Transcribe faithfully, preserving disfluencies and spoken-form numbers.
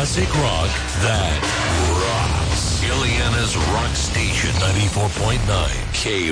classic rock that rocks. Ileana's Rock Station ninety-four point nine K